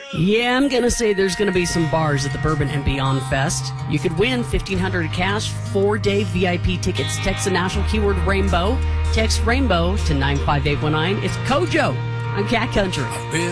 Yeah, I'm going to say there's going to be some bars at the Bourbon and Beyond Fest. You could win $1,500 cash, 4-day VIP tickets. Text the national keyword rainbow. Text rainbow to 95819. It's Kojo on Cat Country.